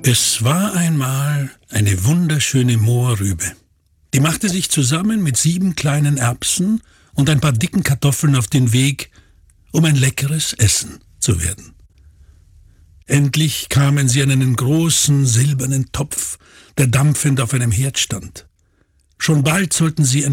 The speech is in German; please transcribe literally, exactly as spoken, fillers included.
Es war einmal eine wunderschöne Mohrrübe. Die machte sich zusammen mit sieben kleinen Erbsen und ein paar dicken Kartoffeln auf den Weg, um ein leckeres Essen zu werden. Endlich kamen sie an einen großen silbernen Topf, der dampfend auf einem Herd stand. Schon bald sollten sie